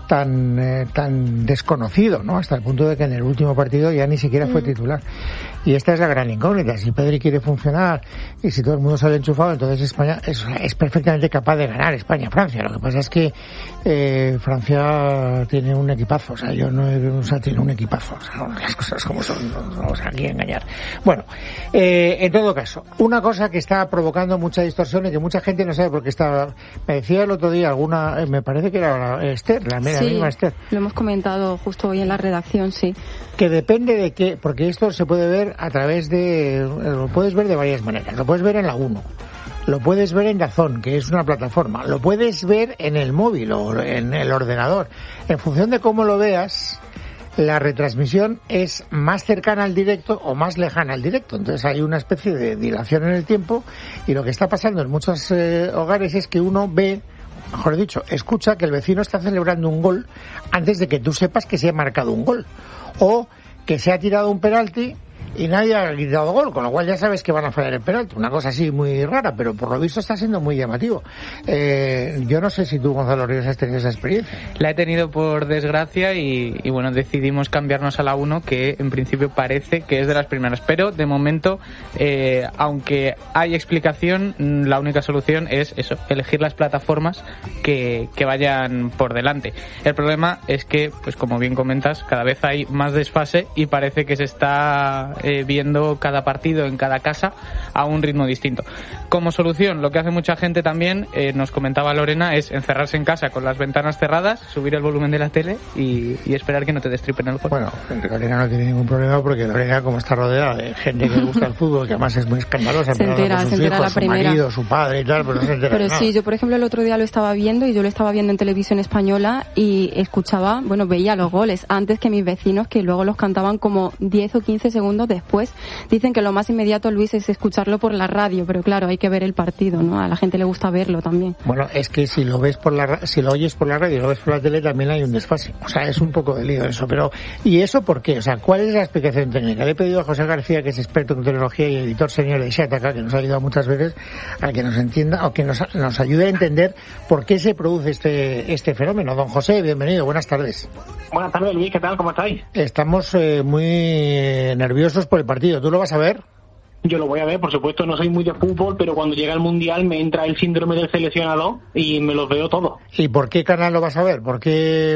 tan desconocido, ¿no? Hasta el punto de que en el último partido ya ni siquiera fue titular. Y esta es la gran incógnita. Si Pedri quiere funcionar y si todo el mundo sale enchufado, entonces España es perfectamente capaz de ganar España-Francia. Lo que pasa es que Francia tiene un equipazo. O sea, tiene un equipazo. O sea, las cosas como son, no nos vamos aquí a engañar. Bueno, en todo caso, una cosa que está provocando mucha distorsión y que mucha gente no sabe porque me decía el otro día me parece que era Esther, la misma Esther. Lo hemos comentado justo hoy en la redacción, sí. Que depende de qué, porque esto se puede ver a través lo puedes ver de varias maneras. Lo puedes ver en la 1, lo puedes ver en DAZN, que es una plataforma, lo puedes ver en el móvil o en el ordenador. En función de cómo lo veas, la retransmisión es más cercana al directo o más lejana al directo. Entonces hay una especie de dilación en el tiempo y lo que está pasando en muchos hogares es que uno ve, mejor dicho, escucha que el vecino está celebrando un gol antes de que tú sepas que se ha marcado un gol. O que se ha tirado un penalti y nadie ha gritado gol, con lo cual ya sabes que van a fallar el penalti. Una cosa así muy rara, pero por lo visto está siendo muy llamativo. Yo no sé si tú, Gonzalo Ríos, has tenido esa experiencia. La he tenido por desgracia y bueno, decidimos cambiarnos a la 1, que en principio parece que es de las primeras. Pero de momento, aunque hay explicación, la única solución es eso, elegir las plataformas que vayan por delante. El problema es que, pues como bien comentas, cada vez hay más desfase y parece que se está viendo cada partido en cada casa a un ritmo distinto. Como solución, lo que hace mucha gente también, nos comentaba Lorena, es encerrarse en casa con las ventanas cerradas, subir el volumen de la tele y esperar que no te destripen el juego. Bueno, Lorena no tiene ningún problema porque Lorena, como está rodeada de gente que le gusta el fútbol, que además es muy escandalosa, se entera sus hijos, la primera. Su marido, su padre y tal, pero no se entera. Pero sí, yo por ejemplo el otro día lo estaba viendo y yo lo estaba viendo en televisión española y escuchaba, veía los goles antes que mis vecinos, que luego los cantaban como 10 o 15 segundos después. Dicen que lo más inmediato, Luis, es escucharlo por la radio, pero claro, hay que ver el partido, ¿no? A la gente le gusta verlo también. Bueno, es que si lo oyes por la radio y lo ves por la tele, también hay un desfase. O sea, es un poco de lío eso, pero ¿y eso por qué? O sea, ¿cuál es la explicación técnica? Le he pedido a José García, que es experto en tecnología y editor senior de Shataka, que nos ha ayudado muchas veces a que nos entienda o que nos ayude a entender por qué se produce este fenómeno. Don José, bienvenido, buenas tardes. Buenas tardes, Luis, ¿qué tal? ¿Cómo estáis? Estamos muy nerviosos por el partido. ¿Tú lo vas a ver? Yo lo voy a ver, por supuesto, no soy muy de fútbol, pero cuando llega el Mundial me entra el síndrome del seleccionador y me los veo todos. ¿Y por qué canal lo vas a ver? ¿Por qué?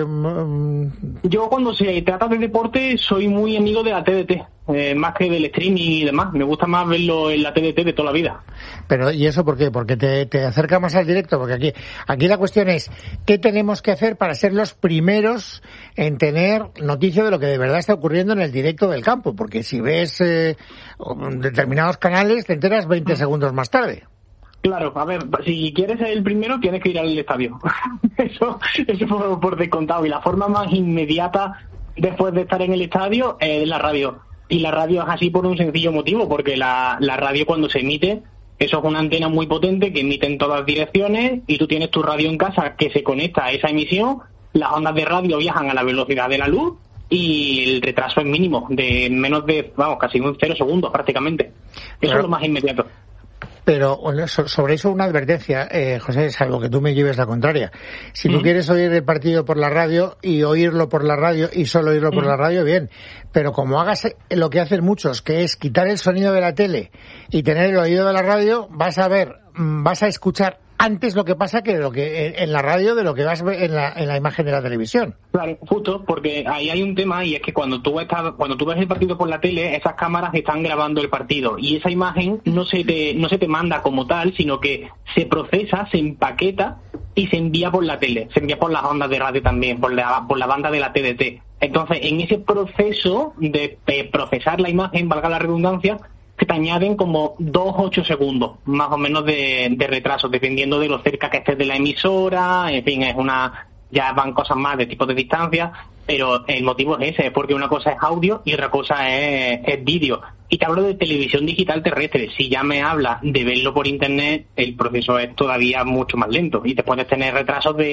Yo cuando se trata de deporte soy muy amigo de la TDT, más que del streaming y demás. Me gusta más verlo en la TDT de toda la vida. Pero ¿y eso por qué? Porque te acerca más al directo, porque aquí la cuestión es ¿qué tenemos que hacer para ser los primeros en tener noticia de lo que de verdad está ocurriendo en el directo del campo? Porque si ves determinados canales te enteras 20 segundos más tarde. Claro, a ver, si quieres ser el primero tienes que ir al estadio. eso por descontado. Y la forma más inmediata después de estar en el estadio es la radio. Y la radio es así por un sencillo motivo, porque la radio cuando se emite, eso es una antena muy potente que emite en todas direcciones y tú tienes tu radio en casa que se conecta a esa emisión, las ondas de radio viajan a la velocidad de la luz y el retraso es mínimo, de menos de, casi 0 segundos prácticamente. Eso es lo más inmediato. Pero sobre eso una advertencia, José, salvo que tú me lleves la contraria. Si tú quieres oír el partido por la radio y oírlo por la radio y solo oírlo por la radio, bien. Pero como hagas lo que hacen muchos, que es quitar el sonido de la tele y tener el oído de la radio, vas a escuchar antes lo que pasa que lo que en la radio de lo que vas a ver en la imagen de la televisión. Claro, justo, porque ahí hay un tema y es que cuando tú ves el partido por la tele, esas cámaras están grabando el partido y esa imagen no se te manda como tal, sino que se procesa, se empaqueta y se envía por la tele, se envía por las ondas de radio también, por la banda de la TDT. Entonces, en ese proceso de procesar la imagen, valga la redundancia, que te añaden como 2-8 segundos, más o menos de retraso, dependiendo de lo cerca que estés de la emisora, en fin, ya van cosas más de tipo de distancia, pero el motivo es ese, es porque una cosa es audio y otra cosa es vídeo. Y te hablo de televisión digital terrestre. Si ya me hablas de verlo por internet, el proceso es todavía mucho más lento y te puedes tener retrasos de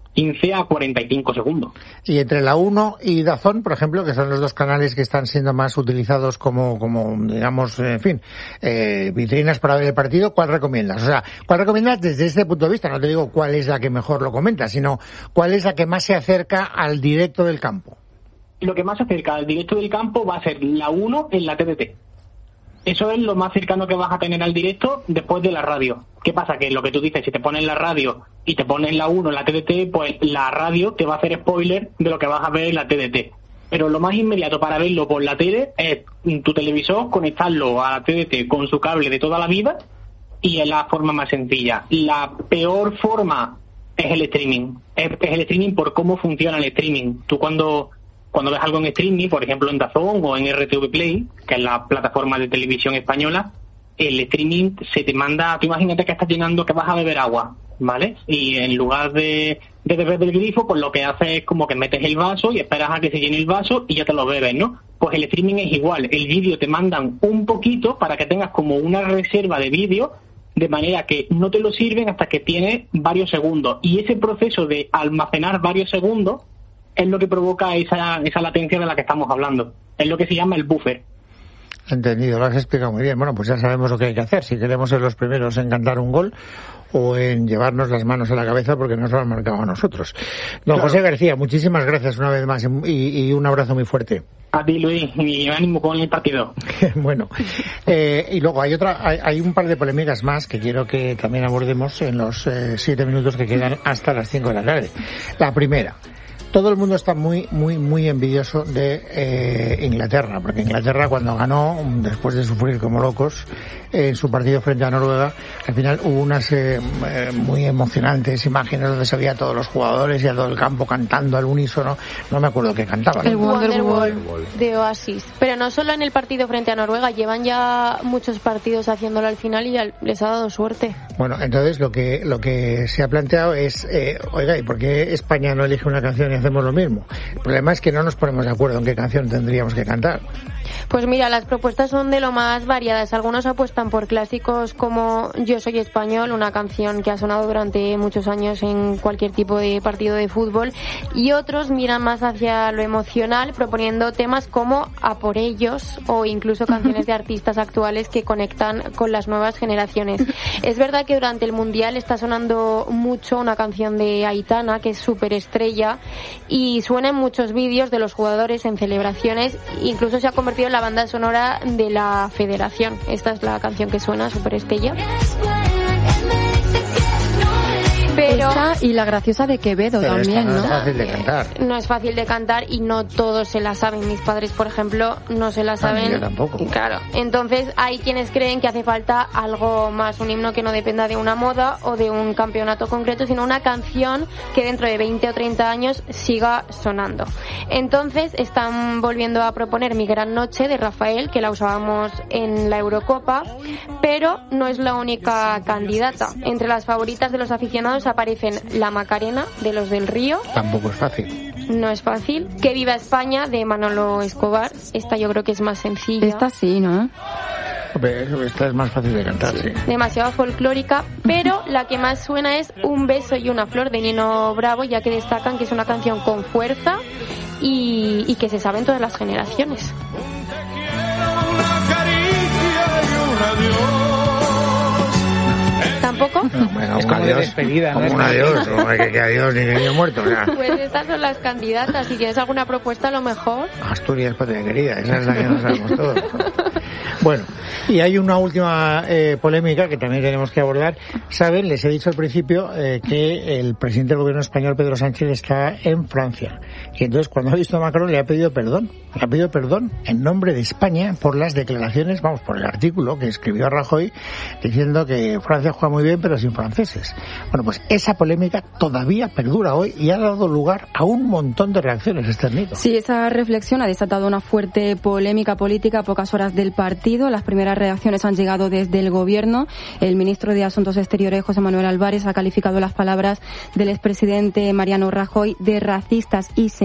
15 a 45 segundos. Y entre la 1 y DAZN, por ejemplo, que son los dos canales que están siendo más utilizados como digamos, en fin, vitrinas para ver el partido, ¿cuál recomiendas? O sea, ¿cuál recomiendas desde este punto de vista? No te digo cuál es la que mejor lo comenta, sino cuál es la que más se acerca al directo del campo. Lo que más se acerca al directo del campo va a ser la 1 en la TDT. Eso es lo más cercano que vas a tener al directo después de la radio. ¿Qué pasa? Que lo que tú dices, si te pones la radio y te pones la 1 en la TDT, pues la radio te va a hacer spoiler de lo que vas a ver en la TDT. Pero lo más inmediato para verlo por la tele es tu televisor, conectarlo a la TDT con su cable de toda la vida, y es la forma más sencilla. La peor forma es el streaming. Es el streaming por cómo funciona el streaming. Tú cuando ves algo en streaming, por ejemplo en DAZN o en RTV Play, que es la plataforma de televisión española, el streaming se te manda, tú imagínate que estás llenando, que vas a beber agua, ¿vale? Y en lugar de beber del grifo, pues lo que haces es como que metes el vaso y esperas a que se llene el vaso y ya te lo bebes, ¿no? Pues el streaming es igual, el vídeo te mandan un poquito para que tengas como una reserva de vídeo, de manera que no te lo sirven hasta que tienes varios segundos. Y ese proceso de almacenar varios segundos es lo que provoca esa latencia de la que estamos hablando. Es lo que se llama el buffer. Entendido, lo has explicado muy bien. Bueno, pues ya sabemos lo que hay que hacer. Si queremos ser los primeros en cantar un gol o en llevarnos las manos a la cabeza porque nos lo han marcado a nosotros. Don claro. José García, muchísimas gracias una vez más y un abrazo muy fuerte. A ti, Luis, y ánimo con el partido. Bueno, y luego hay un par de polémicas más que quiero que también abordemos en los 7 minutos que quedan hasta las 5 de la tarde. La primera. Todo el mundo está muy envidioso de Inglaterra, porque Inglaterra cuando ganó, después de sufrir como locos en su partido frente a Noruega, al final hubo unas muy emocionantes imágenes donde se veía a todos los jugadores y a todo el campo cantando al unísono. No me acuerdo qué cantaban. El Wonderwall de Oasis. Pero no solo en el partido frente a Noruega, llevan ya muchos partidos haciéndolo al final y ya les ha dado suerte. Bueno, entonces lo que se ha planteado es, oiga, ¿y por qué España no elige una canción y hacemos lo mismo? El problema es que no nos ponemos de acuerdo en qué canción tendríamos que cantar. Pues mira, las propuestas son de lo más variadas. Algunos apuestan por clásicos como Yo soy español, una canción que ha sonado durante muchos años en cualquier tipo de partido de fútbol, y otros miran más hacia lo emocional, proponiendo temas como A por ellos o incluso canciones de artistas actuales que conectan con las nuevas generaciones. Es verdad que durante el Mundial está sonando mucho una canción de Aitana, que es súper estrella, y suena en muchos vídeos de los jugadores en celebraciones, incluso se ha convertido en la banda sonora de la federación. Esta es la canción que suena, súper estrella. Pero esta y la graciosa de Quevedo también, ¿no? No es fácil de cantar. No es fácil de cantar y no todos se la saben. Mis padres, por ejemplo, no se la saben. Yo tampoco. Claro. Entonces hay quienes creen que hace falta algo más, un himno que no dependa de una moda o de un campeonato concreto, sino una canción que dentro de 20 o 30 años siga sonando. Entonces están volviendo a proponer Mi gran noche de Rafael, que la usábamos en la Eurocopa, pero no es la única candidata. Entre las favoritas de los aficionados aparecen La Macarena de Los del Río. Tampoco es fácil. No es fácil. Que viva España de Manolo Escobar. Esta yo creo que es más sencilla. Esta sí, ¿no? Esta es más fácil de cantar, sí. Demasiado folclórica, pero la que más suena es Un beso y una flor de Nino Bravo, ya que destacan que es una canción con fuerza y que se sabe en todas las generaciones. ¿Tampoco? Es como de despedida, ¿no? Como un adiós, como que adiós ni niño muerto. O sea. Pues estas son las candidatas. Si tienes alguna propuesta, a lo mejor. Asturias, patria querida, esa es la que no sabemos todos. Bueno, y hay una última polémica que también tenemos que abordar. Saben, les he dicho al principio que el presidente del gobierno español, Pedro Sánchez, está en Francia. Y entonces, cuando ha visto a Macron, le ha pedido perdón. Le ha pedido perdón en nombre de España por las declaraciones, vamos, por el artículo que escribió Rajoy diciendo que Francia juega muy bien, pero sin franceses. Bueno, pues esa polémica todavía perdura hoy y ha dado lugar a un montón de reacciones, Esternito. Sí, esa reflexión ha desatado una fuerte polémica política a pocas horas del partido. Las primeras reacciones han llegado desde el gobierno. El ministro de Asuntos Exteriores, José Manuel Álvarez, ha calificado las palabras del expresidente Mariano Rajoy de racistas y xenófobas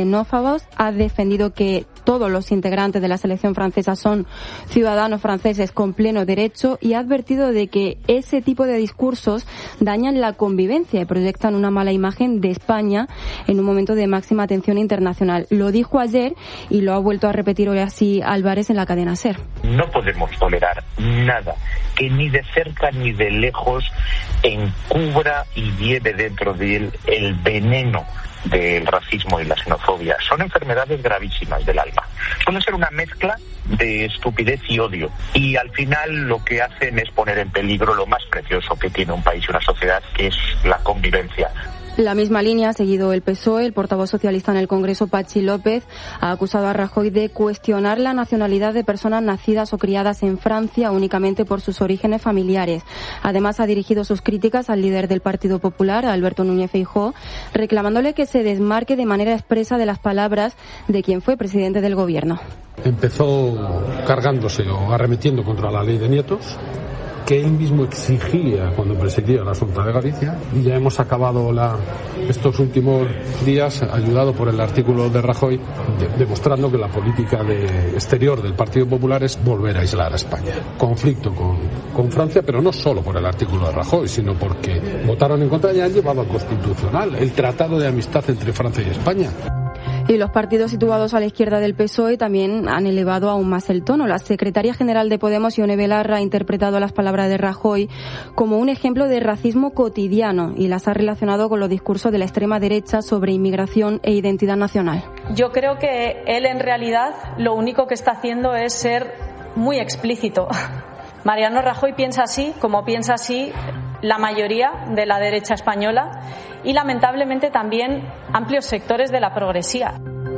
xenófobos, ha defendido que todos los integrantes de la selección francesa son ciudadanos franceses con pleno derecho y ha advertido de que ese tipo de discursos dañan la convivencia y proyectan una mala imagen de España en un momento de máxima atención internacional. Lo dijo ayer y lo ha vuelto a repetir hoy así Álvarez en la cadena SER. No podemos tolerar nada que ni de cerca ni de lejos encubra y lleve dentro de él el veneno del racismo y la xenofobia. Son enfermedades gravísimas del alma. Suele ser una mezcla de estupidez y odio. Y al final lo que hacen es poner en peligro lo más precioso que tiene un país y una sociedad, que es la convivencia. La misma línea ha seguido el PSOE. El portavoz socialista en el Congreso, Patxi López, ha acusado a Rajoy de cuestionar la nacionalidad de personas nacidas o criadas en Francia únicamente por sus orígenes familiares. Además, ha dirigido sus críticas al líder del Partido Popular, Alberto Núñez Feijóo, reclamándole que se desmarque de manera expresa de las palabras de quien fue presidente del Gobierno. Empezó cargándose o arremetiendo contra la ley de nietos, que él mismo exigía cuando presidía la Xunta de Galicia, y ya hemos acabado estos últimos días, ayudado por el artículo de Rajoy, demostrando que la política exterior del Partido Popular es volver a aislar a España. Conflicto con Francia, pero no solo por el artículo de Rajoy, sino porque votaron en contra y han llevado al Constitucional el Tratado de Amistad entre Francia y España. Y los partidos situados a la izquierda del PSOE también han elevado aún más el tono. La secretaria general de Podemos, Ione Belarra, ha interpretado las palabras de Rajoy como un ejemplo de racismo cotidiano y las ha relacionado con los discursos de la extrema derecha sobre inmigración e identidad nacional. Yo creo que él en realidad lo único que está haciendo es ser muy explícito. Mariano Rajoy piensa así, como piensa así la mayoría de la derecha española y lamentablemente también amplios sectores de la progresía.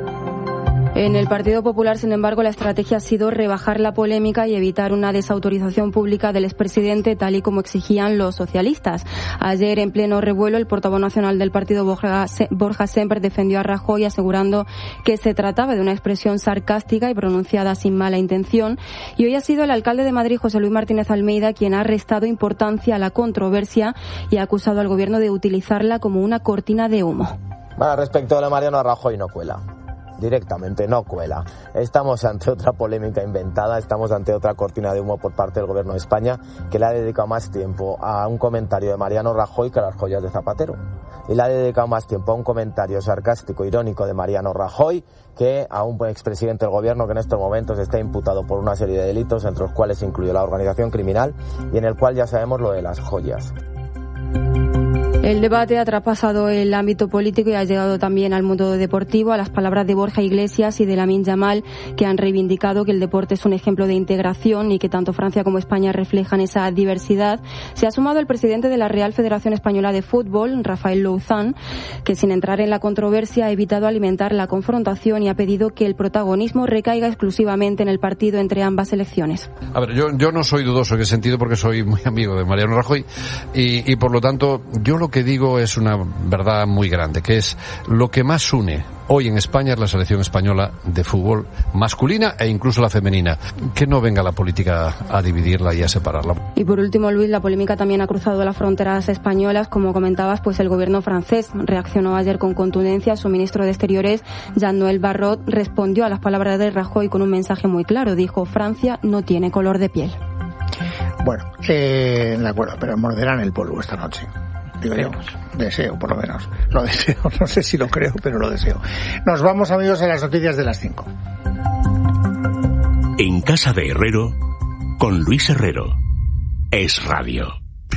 En el Partido Popular, sin embargo, la estrategia ha sido rebajar la polémica y evitar una desautorización pública del expresidente, tal y como exigían los socialistas. Ayer, en pleno revuelo, el portavoz nacional del partido, Borja Semper, defendió a Rajoy asegurando que se trataba de una expresión sarcástica y pronunciada sin mala intención. Y hoy ha sido el alcalde de Madrid, José Luis Martínez Almeida, quien ha restado importancia a la controversia y ha acusado al gobierno de utilizarla como una cortina de humo. Respecto a la Mariano Rajoy, no cuela. Directamente no cuela. Estamos ante otra polémica inventada, estamos ante otra cortina de humo por parte del Gobierno de España, que le ha dedicado más tiempo a un comentario de Mariano Rajoy que a las joyas de Zapatero. Y le ha dedicado más tiempo a un comentario sarcástico, irónico de Mariano Rajoy que a un expresidente del Gobierno que en estos momentos está imputado por una serie de delitos, entre los cuales incluye la organización criminal y en el cual ya sabemos lo de las joyas. El debate ha traspasado el ámbito político y ha llegado también al mundo deportivo, a las palabras de Borja Iglesias y de Lamine Yamal, que han reivindicado que el deporte es un ejemplo de integración y que tanto Francia como España reflejan esa diversidad. Se ha sumado el presidente de la Real Federación Española de Fútbol, Rafael Louzán, que sin entrar en la controversia ha evitado alimentar la confrontación y ha pedido que el protagonismo recaiga exclusivamente en el partido entre ambas selecciones. A ver, yo no soy dudoso en ese sentido porque soy muy amigo de Mariano Rajoy y por lo tanto yo lo que digo es una verdad muy grande, que es lo que más une hoy en España es la selección española de fútbol masculina e incluso la femenina. Que no venga la política a dividirla y a separarla. Y por último, Luis, la polémica también ha cruzado las fronteras españolas. Como comentabas, pues el gobierno francés reaccionó ayer con contundencia. Su ministro de Exteriores, Jean-Noël Barrot, respondió a las palabras de Rajoy con un mensaje muy claro. Dijo: Francia no tiene color de piel. Bueno, de acuerdo, pero morderán el polvo esta noche. Digo yo, deseo, por lo menos. Lo deseo, no sé si lo creo, pero lo deseo. Nos vamos, amigos, a las noticias de las 5. En casa de Herrero, con Luis Herrero. Es Radio.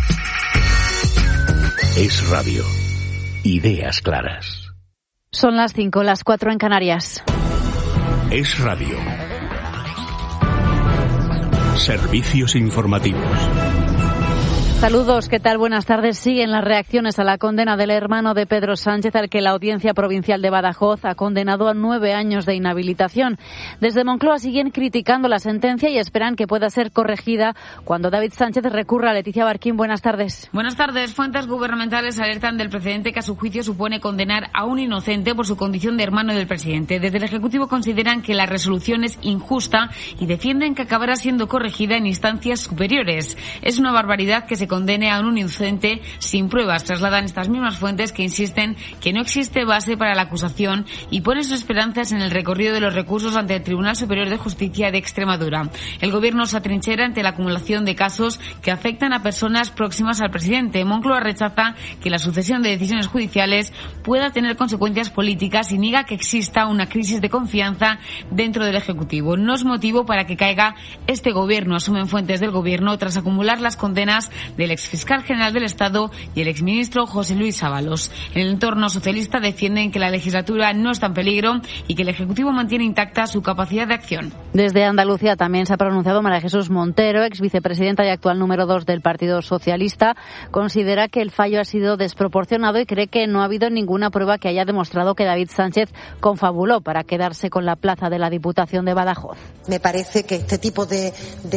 Es Radio. Ideas claras. Son las 5, las 4 en Canarias. Es Radio. Servicios informativos. Saludos, ¿qué tal? Buenas tardes. Siguen las reacciones a la condena del hermano de Pedro Sánchez, al que la Audiencia Provincial de Badajoz ha condenado a 9 años de inhabilitación. Desde Moncloa siguen criticando la sentencia y esperan que pueda ser corregida cuando David Sánchez recurra. Leticia Barquín, buenas tardes. Buenas tardes. Fuentes gubernamentales alertan del precedente que a su juicio supone condenar a un inocente por su condición de hermano del presidente. Desde el Ejecutivo consideran que la resolución es injusta y defienden que acabará siendo corregida en instancias superiores. Es una barbaridad que se se condene a un inocente sin pruebas. Trasladan estas mismas fuentes que insisten que no existe base para la acusación y ponen sus esperanzas en el recorrido de los recursos ante el Tribunal Superior de Justicia de Extremadura. El gobierno se atrinchera ante la acumulación de casos que afectan a personas próximas al presidente. Moncloa rechaza que la sucesión de decisiones judiciales pueda tener consecuencias políticas y niega que exista una crisis de confianza dentro del Ejecutivo. No es motivo para que caiga este gobierno, asumen fuentes del gobierno tras acumular las condenas del exfiscal general del Estado y el exministro José Luis Ábalos. En el entorno socialista defienden que la legislatura no está en peligro y que el Ejecutivo mantiene intacta su capacidad de acción. Desde Andalucía también se ha pronunciado María Jesús Montero, ex vicepresidenta y actual número 2 del Partido Socialista. Considera que el fallo ha sido desproporcionado y cree que no ha habido ninguna prueba que haya demostrado que David Sánchez confabuló para quedarse con la plaza de la Diputación de Badajoz. Me parece que este tipo de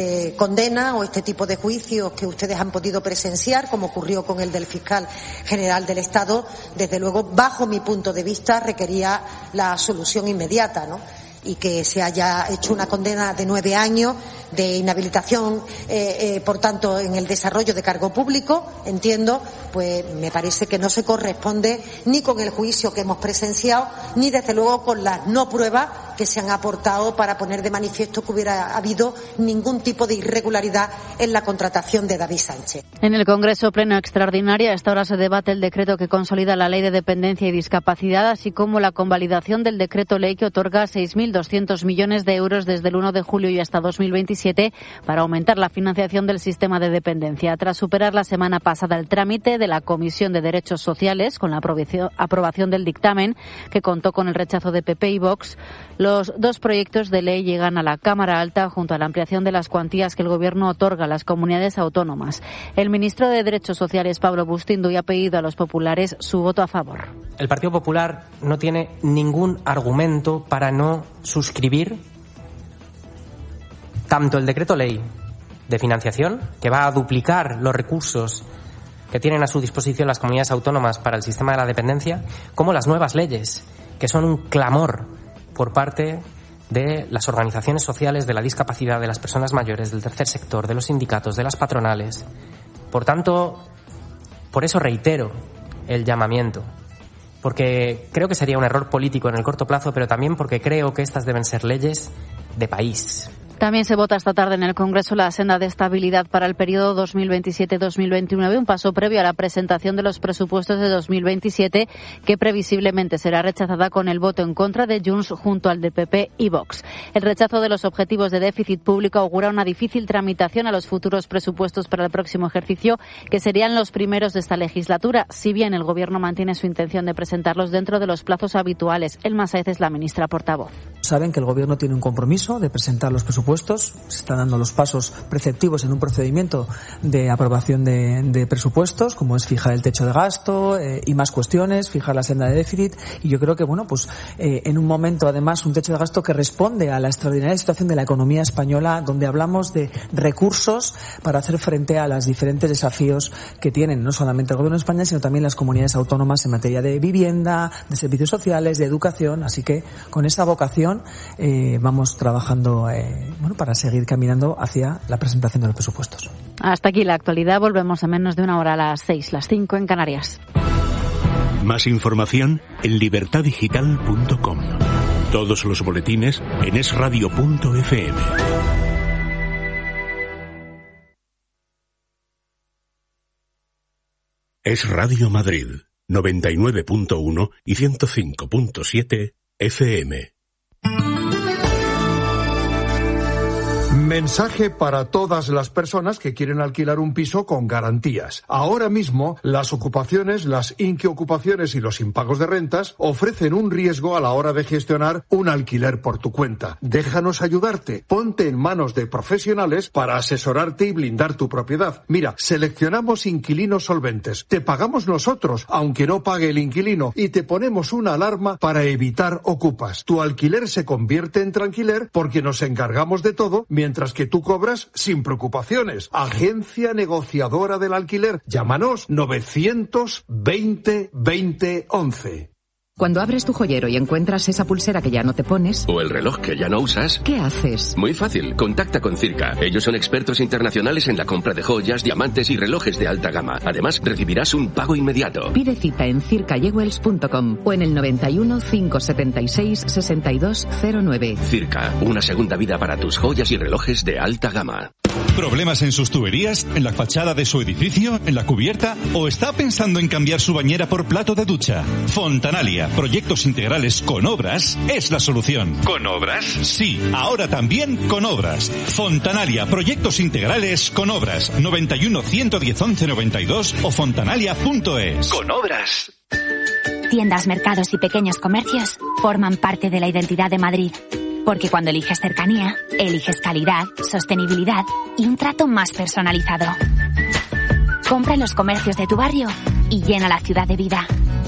condena o este tipo de juicios que ustedes han podido presenciar, como ocurrió con el del fiscal general del Estado, desde luego, bajo mi punto de vista, requería la solución inmediata, ¿no? Y que se haya hecho una condena de 9 años de inhabilitación, por tanto, en el desarrollo de cargo público, entiendo, pues me parece que no se corresponde ni con el juicio que hemos presenciado, ni desde luego con las no pruebas que se han aportado para poner de manifiesto que hubiera habido ningún tipo de irregularidad en la contratación de David Sánchez. En el Congreso Pleno Extraordinario, a esta hora se debate el decreto que consolida la Ley de Dependencia y Discapacidad, así como la convalidación del decreto ley que otorga 6.200 millones de euros desde el 1 de julio y hasta 2027 para aumentar la financiación del sistema de dependencia. Tras superar la semana pasada el trámite de la Comisión de Derechos Sociales, con la aprobación del dictamen, que contó con el rechazo de PP y Vox, los dos proyectos de ley llegan a la Cámara Alta junto a la ampliación de las cuantías que el Gobierno otorga a las comunidades autónomas. El ministro de Derechos Sociales, Pablo Bustinduy, ha pedido a los populares su voto a favor. El Partido Popular no tiene ningún argumento para no suscribir tanto el decreto ley de financiación, que va a duplicar los recursos que tienen a su disposición las comunidades autónomas para el sistema de la dependencia, como las nuevas leyes, que son un clamor por parte de las organizaciones sociales de la discapacidad, de las personas mayores, del tercer sector, de los sindicatos, de las patronales. Por tanto, por eso reitero el llamamiento, porque creo que sería un error político en el corto plazo, pero también porque creo que estas deben ser leyes de país. También se vota esta tarde en el Congreso la senda de estabilidad para el periodo 2027-2029, un paso previo a la presentación de los presupuestos de 2027, que previsiblemente será rechazada con el voto en contra de Junts junto al de PP y Vox. El rechazo de los objetivos de déficit público augura una difícil tramitación a los futuros presupuestos para el próximo ejercicio, que serían los primeros de esta legislatura, si bien el Gobierno mantiene su intención de presentarlos dentro de los plazos habituales. Elma Sáez es la ministra portavoz. Saben que el Gobierno tiene un compromiso de presentar los presupuestos. Se están dando los pasos preceptivos en un procedimiento de aprobación de presupuestos, como es fijar el techo de gasto y más cuestiones, fijar la senda de déficit. Y yo creo que, en un momento, además, un techo de gasto que responde a la extraordinaria situación de la economía española, donde hablamos de recursos para hacer frente a los diferentes desafíos que tienen no solamente el Gobierno de España, sino también las comunidades autónomas en materia de vivienda, de servicios sociales, de educación. Así que, con esa vocación, vamos trabajando para seguir caminando hacia la presentación de los presupuestos. Hasta aquí la actualidad. Volvemos en menos de una hora a las 6, las 5 en Canarias. Más información en libertadigital.com. Todos los boletines en esradio.fm. Es Radio Madrid, 99.1 y 105.7 FM. Mensaje para todas las personas que quieren alquilar un piso con garantías. Ahora mismo, las ocupaciones, las inquiocupaciones y los impagos de rentas ofrecen un riesgo a la hora de gestionar un alquiler por tu cuenta. Déjanos ayudarte. Ponte en manos de profesionales para asesorarte y blindar tu propiedad. Mira, seleccionamos inquilinos solventes. Te pagamos nosotros, aunque no pague el inquilino, y te ponemos una alarma para evitar ocupas. Tu alquiler se convierte en tranquiler porque nos encargamos de todo, mientras que tú cobras sin preocupaciones. Agencia negociadora del alquiler. Llámanos 920 20 11. Cuando abres tu joyero y encuentras esa pulsera que ya no te pones... O el reloj que ya no usas... ¿Qué haces? Muy fácil, contacta con Circa. Ellos son expertos internacionales en la compra de joyas, diamantes y relojes de alta gama. Además, recibirás un pago inmediato. Pide cita en circayewells.com o en el 91 576 6209. Circa, una segunda vida para tus joyas y relojes de alta gama. ¿Problemas en sus tuberías? ¿En la fachada de su edificio? ¿En la cubierta? ¿O está pensando en cambiar su bañera por plato de ducha? Fontanalia, proyectos integrales con obras, es la solución. ¿Con obras? Sí, ahora también con obras. Fontanalia, proyectos integrales con obras. 91 110 11 92 o fontanalia.es. Con obras. Tiendas, mercados y pequeños comercios forman parte de la identidad de Madrid. Porque cuando eliges cercanía, eliges calidad, sostenibilidad y un trato más personalizado. Compra en los comercios de tu barrio y llena la ciudad de vida.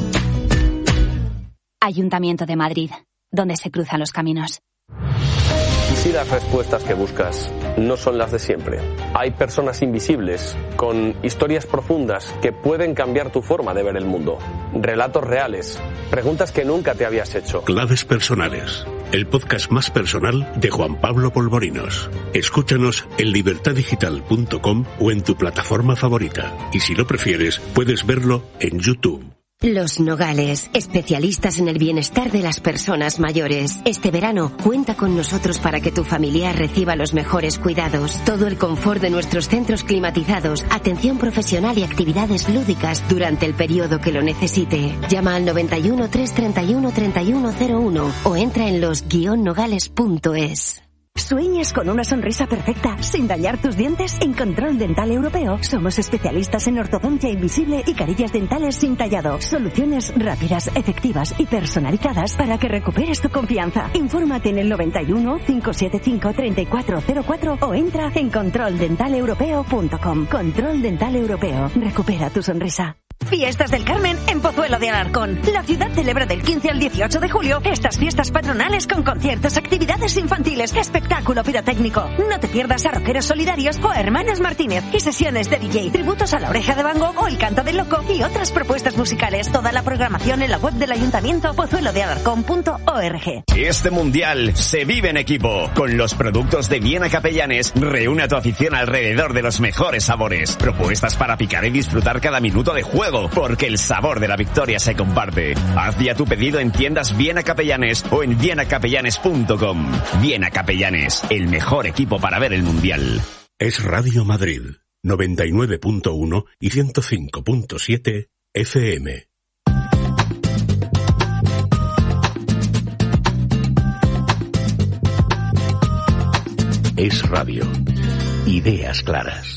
Ayuntamiento de Madrid, donde se cruzan los caminos. ¿Y si las respuestas que buscas no son las de siempre? Hay personas invisibles, con historias profundas que pueden cambiar tu forma de ver el mundo. Relatos reales, preguntas que nunca te habías hecho. Claves personales, el podcast más personal de Juan Pablo Polvorinos. Escúchanos en libertadigital.com o en tu plataforma favorita. Y si lo prefieres, puedes verlo en YouTube. Los Nogales, especialistas en el bienestar de las personas mayores. Este verano, cuenta con nosotros para que tu familiar reciba los mejores cuidados. Todo el confort de nuestros centros climatizados, atención profesional y actividades lúdicas durante el periodo que lo necesite. Llama al 91 331 3101 o entra en los-nogales.es. ¿Sueñas con una sonrisa perfecta sin dañar tus dientes? En Control Dental Europeo somos especialistas en ortodoncia invisible y carillas dentales sin tallado. Soluciones rápidas, efectivas y personalizadas para que recuperes tu confianza. Infórmate en el 91 575 3404 o entra en controldentaleuropeo.com. Control Dental Europeo. Recupera tu sonrisa. Fiestas del Carmen en Pozuelo de Alarcón. La ciudad celebra del 15 al 18 de julio estas fiestas patronales con conciertos, actividades infantiles, espectáculo pirotécnico. No te pierdas a Rockeros Solidarios o a Hermanas Martínez y sesiones de DJ, tributos a La Oreja de Van Gogh o El Canto del Loco y otras propuestas musicales. Toda la programación en la web del Ayuntamiento pozuelodealarcón.org. Este mundial se vive en equipo. Con los productos de Viena Capellanes, reúne a tu afición alrededor de los mejores sabores. Propuestas para picar y disfrutar cada minuto de juego, porque el sabor de la victoria se comparte. Haz ya tu pedido en tiendas Viena Capellanes o en vienacapellanes.com. Viena Capellanes, el mejor equipo para ver el mundial. Es Radio Madrid, 99.1 y 105.7 FM. Es Radio. Ideas claras.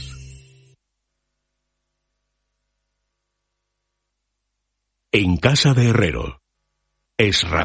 En casa de Herrero. Es Radio.